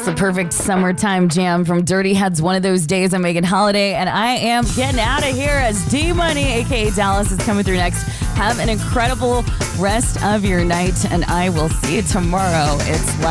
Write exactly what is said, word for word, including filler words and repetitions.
It's the perfect summertime jam from Dirty Heads, One of Those Days. I'm Megan Holiday, and I am getting out of here as D-Money, a k a. Dallas, is coming through next. Have an incredible rest of your night, and I will see you tomorrow. It's